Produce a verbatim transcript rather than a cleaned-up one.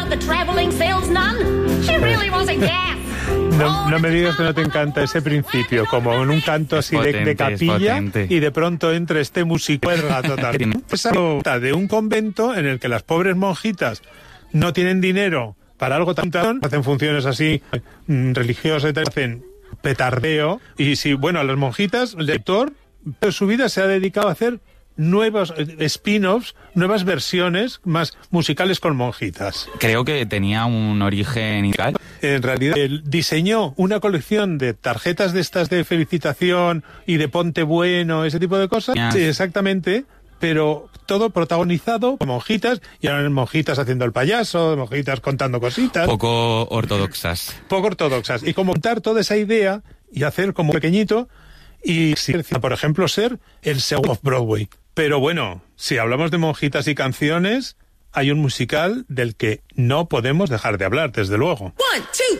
about the traveling salesman? She really was a gas. No, no me digas que no te encanta ese principio, como en un canto así potente, de, de capilla, y de pronto entra este músico total. Esa nota de un convento en el que las pobres monjitas no tienen dinero para algo tan tan, hacen funciones así mmm, religiosas y tal, hacen petardeo, y si, bueno, a las monjitas, el lector, toda su vida se ha dedicado a hacer nuevos spin-offs, nuevas versiones más musicales con monjitas. Creo que tenía un origen inicial. En realidad, él diseñó una colección de tarjetas de estas de felicitación y de ponte bueno, ese tipo de cosas. Yes. Sí, exactamente, pero todo protagonizado por monjitas, y ahora monjitas haciendo el payaso, monjitas contando cositas. Poco ortodoxas. Poco ortodoxas. Y como montar toda esa idea y hacer como pequeñito, y, por ejemplo, ser el segundo off-Broadway. Pero bueno, si hablamos de monjitas y canciones, hay un musical del que no podemos dejar de hablar, desde luego. One, two.